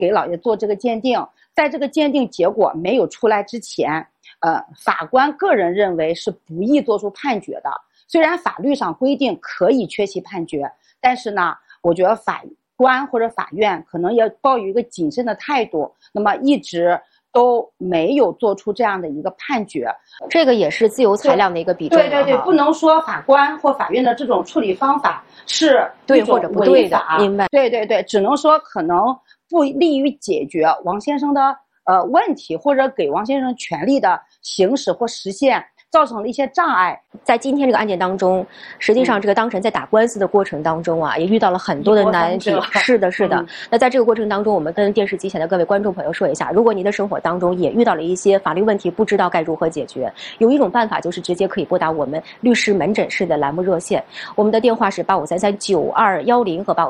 给老爷做这个鉴定，在这个鉴定结果没有出来之前，法官个人认为是不宜做出判决的。虽然法律上规定可以缺席判决，但是呢，我觉得法官或者法院可能也抱有一个谨慎的态度，那么一直都没有做出这样的一个判决。 这个也是自由裁量的一个比重。 对，不能说法官或法院的这种处理方法是对或者不对的，明白？ 对，只能说可能不利于解决王先生的问题，或者给王先生权利的行使或实现造成了一些障碍。 在今天这个案件当中，实际上这个当事人在打官司的过程当中啊，也遇到了很多的难题。是的。那在这个过程当中，我们跟电视机前的各位观众朋友说一下，如果您的生活当中也遇到了一些法律问题，不知道该如何解决，有一种办法就是直接可以拨打我们律师门诊室的栏目热线，我们的电话是85339210和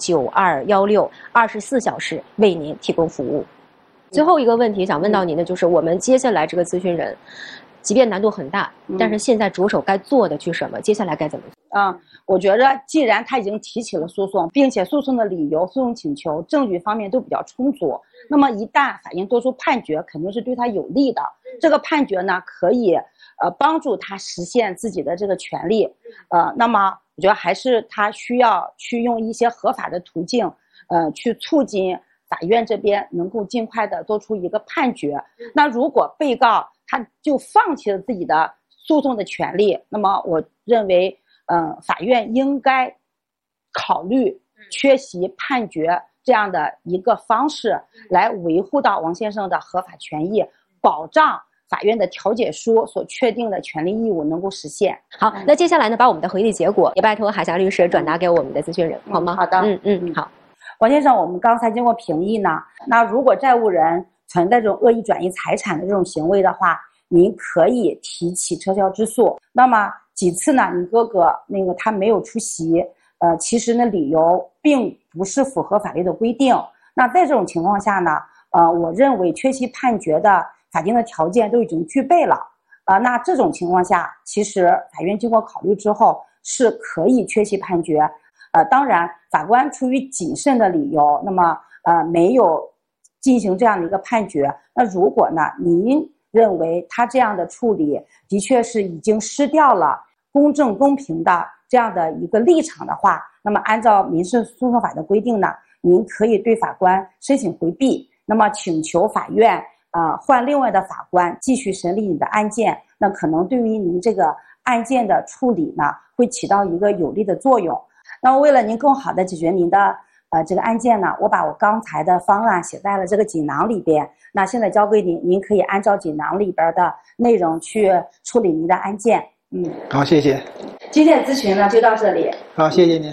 85339216，24小时为您提供服务。最后一个问题想问到您的就是，我们接下来这个咨询人，即便难度很大，但是现在着手该做的去什么？接下来该怎么做？ 我觉得既然他已经提起了诉讼，并且诉讼的理由、诉讼请求、证据方面都比较充足，那么一旦法院做出判决，肯定是对他有利的。这个判决呢，可以帮助他实现自己的这个权利。那么我觉得还是他需要去用一些合法的途径，去促进法院这边能够尽快的做出一个判决。那如果被告他就放弃了自己的诉讼的权利，那么我认为法院应该考虑缺席判决这样的一个方式，来维护到王先生的合法权益，保障法院的调解书所确定的权利义务能够实现。 好，那接下来呢，把我们的回忆结果也拜托海霞律师转达给我们的咨询人，好吗？ 好的。 好。 王先生，我们刚才经过评议呢，那如果债务人存在这种恶意转移财产的这种行为的话，您可以提起撤销之诉。那么几次呢，你哥哥他没有出席，其实呢理由并不是符合法律的规定。那在这种情况下呢，我认为缺席判决的法定的条件都已经具备了。那这种情况下，其实法院经过考虑之后是可以缺席判决。当然，法官出于谨慎的理由，那么没有进行这样的一个判决。那如果呢，您认为他这样的处理的确是已经失掉了公正公平的这样的一个立场的话，那么按照民事诉讼法的规定呢，您可以对法官申请回避，那么请求法院换另外的法官继续审理你的案件。那可能对于您这个案件的处理呢，会起到一个有利的作用。那么为了您更好的解决您的这个案件呢，我把我刚才的方案写在了这个锦囊里边。那现在交给您，您可以按照锦囊里边的内容去处理您的案件。 好，谢谢。 今天的咨询呢就到这里。 好，谢谢您。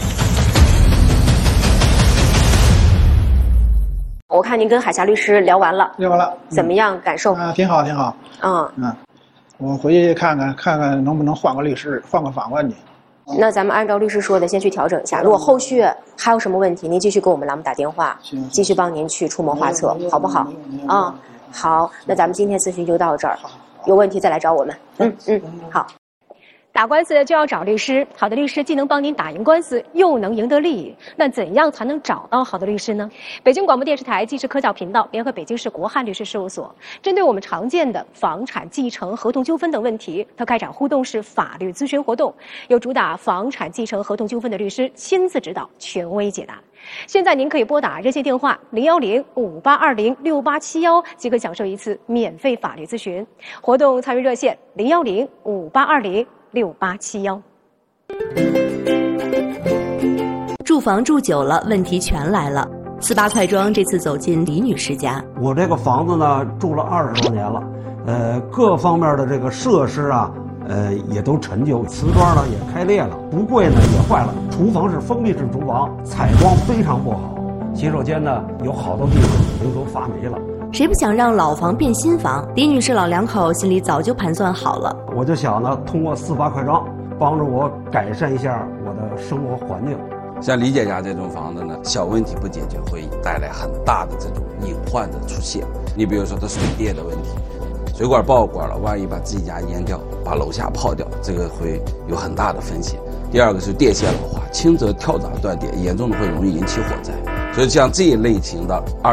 我看您跟海霞律师聊完了，怎么样感受？ 挺好，挺好。我回去看看能不能换个律师，换个法官去。 那咱们按照律师说的先去调整一下，如果后续还有什么问题，您继续给我们栏目打电话，继续帮您去出谋划策，好不好？好，那咱们今天咨询就到这儿，有问题再来找我们。好。打官司就要找律师，好的律师既能帮您打赢官司，又能赢得利益。那怎样才能找到好的律师呢？北京广播电视台纪实科教频道联合北京市国汉律师事务所，针对我们常见的房产继承、合同纠纷等问题，它开展互动式法律咨询活动，由主打房产继承、合同纠纷的律师亲自指导，权威解答。现在您可以拨打热线电话01058206871，即可享受一次免费法律咨询。活动参与热线01058206871。 住房住久了，问题全来了。48快装这次走进李女士家。 我这个房子呢，住了20多年了，各方面的这个设施啊，也都陈旧，瓷砖呢也开裂了，橱柜呢也坏了，厨房是封闭式厨房，采光非常不好，洗手间呢有好多地方已经都发霉了。 谁不想让老房变新房？李女士老两口心里早就盘算好了。 我就想呢，通过48快装帮助我改善一下我的生活环境。 像李姐家这种房子呢，小问题不解决会带来很大的这种隐患的出现。你比如说它水电的问题，水管爆管了，万一把自己家淹掉，把楼下泡掉，这个会有很大的风险。第二个是电线老化，轻则跳闸断电，严重的会容易引起火灾。所以像这一类型的